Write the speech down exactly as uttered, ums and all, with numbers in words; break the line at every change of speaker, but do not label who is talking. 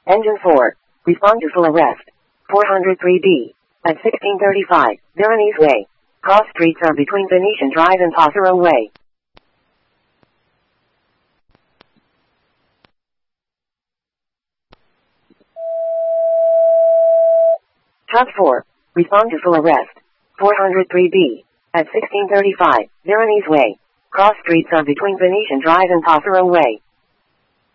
Engine four. Respond to full arrest. four oh three B. At sixteen thirty-five, Veronese Way. Cross streets are between Venetian Drive and Passero Way. Tug four. Respond to full arrest. four oh three B. At sixteen thirty-five, Veronese Way. Cross streets are between Venetian Drive and Passero Way.